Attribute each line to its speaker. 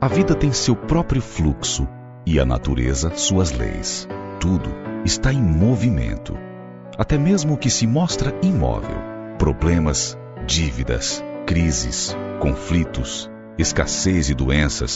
Speaker 1: A vida tem seu próprio fluxo e a natureza suas leis. Tudo está em movimento. Até mesmo o que se mostra imóvel. Problemas, dívidas, crises, conflitos, escassez e doenças